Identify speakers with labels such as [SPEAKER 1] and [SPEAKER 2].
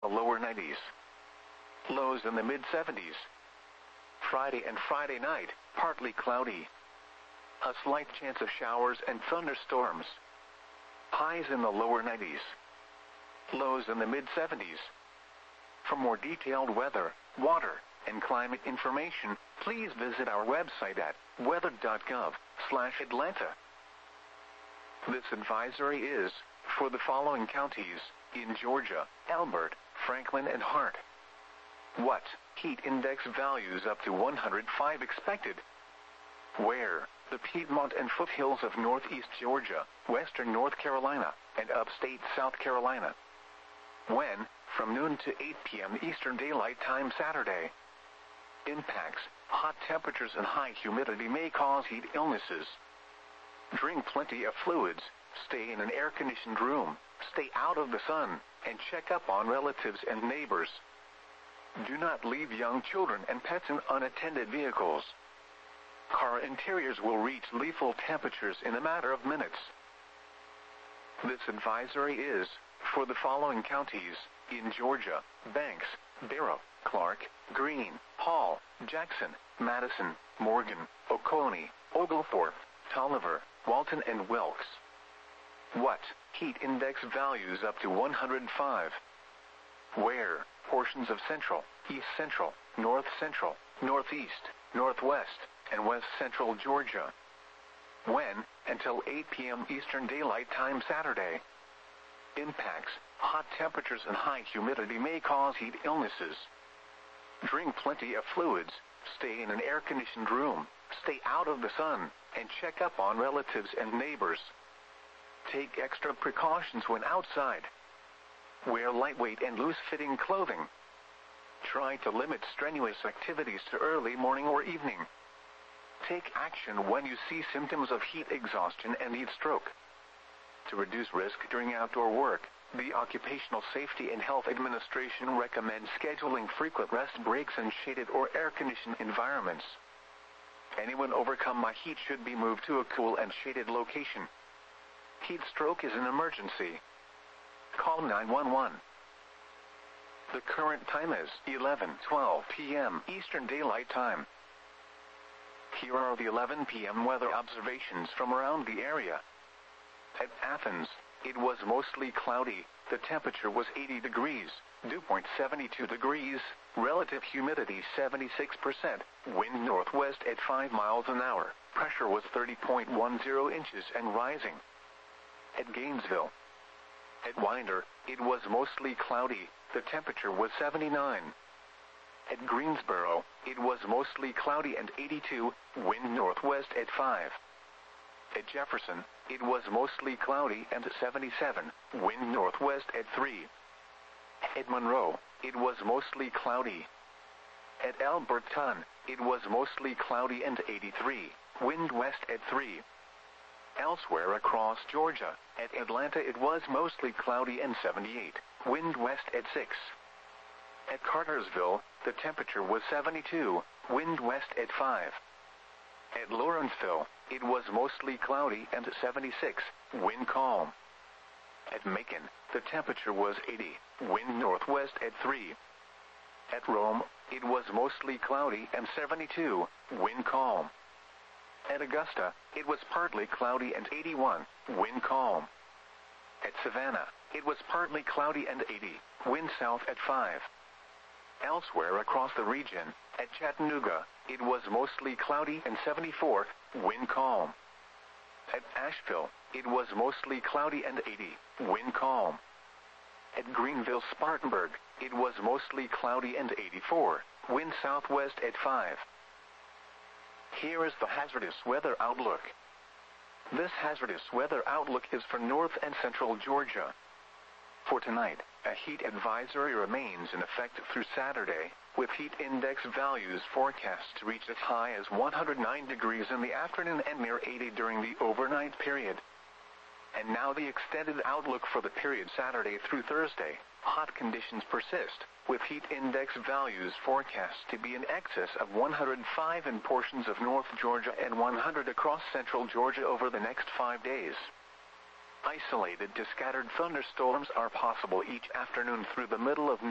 [SPEAKER 1] the lower 90s. Lows in the mid-70s. Friday and Friday night, partly cloudy. A slight chance of showers and thunderstorms. Highs in the lower 90s. Lows in the mid-70s. For more detailed weather, water, and climate information, please visit our website at weather.gov/Atlanta. This advisory is for the following counties in Georgia: Elbert, Franklin, and Hart. What? Heat index values up to 105 expected. Where? The Piedmont and foothills of northeast Georgia, western North Carolina, and upstate South Carolina. When? From noon to 8 p.m. Eastern Daylight Time Saturday. Impacts: hot temperatures and high humidity may cause heat illnesses. Drink plenty of fluids, stay in an air-conditioned room, stay out of the sun, and check up on relatives and neighbors. Do not leave young children and pets in unattended vehicles. Car interiors will reach lethal temperatures in a matter of minutes. This advisory is for the following counties in Georgia: Banks, Barrow, Clark, Greene, Hall, Jackson, Madison, Morgan, Oconee, Oglethorpe, Tolliver, Walton, and Wilkes. What? Heat index values up to 105. Where? Portions of central, east central, north central, northeast, northwest, and west central Georgia. When? Until 8 p.m. Eastern Daylight Time Saturday. Impacts: hot temperatures and high humidity may cause heat illnesses. Drink plenty of fluids, stay in an air-conditioned room, stay out of the sun, and check up on relatives and neighbors. Take extra precautions when outside. Wear lightweight and loose-fitting clothing. Try to limit strenuous activities to early morning or evening. Take action when you see symptoms of heat exhaustion and heat stroke. To reduce risk during outdoor work, the Occupational Safety and Health Administration recommends scheduling frequent rest breaks in shaded or air-conditioned environments. Anyone overcome by heat should be moved to a cool and shaded location. Heat stroke is an emergency. Call 911. The current time is 11:12 p.m. Eastern Daylight Time. Here are the 11 p.m. weather observations from around the area. At Athens, it was mostly cloudy. The temperature was 80 degrees, dew point 72 degrees, relative humidity 76%, wind northwest at 5 miles an hour, pressure was 30.10 inches and rising. At Gainesville. At Winder, it was mostly cloudy. The temperature was 79. At Greensboro, it was mostly cloudy and 82, wind northwest at 5. At Jefferson, it was mostly cloudy and 77, wind northwest at 3. At Monroe, it was mostly cloudy. At Alberton, it was mostly cloudy and 83, wind west at 3. Elsewhere across Georgia, at Atlanta it was mostly cloudy and 78, wind west at 6. At Cartersville, the temperature was 72, wind west at 5. At Lawrenceville, it was mostly cloudy and 76, wind calm. At Macon, the temperature was 80, wind northwest at 3. At Rome, it was mostly cloudy and 72, wind calm. At Augusta, it was partly cloudy and 81, wind calm. At Savannah, it was partly cloudy and 80, wind south at 5. Elsewhere across the region, at Chattanooga, it was mostly cloudy and 74, wind calm. At Asheville, it was mostly cloudy and 80, wind calm. At Greenville-Spartanburg, it was mostly cloudy and 84, wind southwest at 5. Here is the hazardous weather outlook. This hazardous weather outlook is for north and central Georgia. For tonight, a heat advisory remains in effect through Saturday, with heat index values forecast to reach as high as 109 degrees in the afternoon and near 80 during the overnight period. And now the extended outlook for the period Saturday through Thursday. Hot conditions persist, with heat index values forecast to be in excess of 105 in portions of North Georgia and 100 across central Georgia over the next 5 days. Isolated to scattered thunderstorms are possible each afternoon through the middle of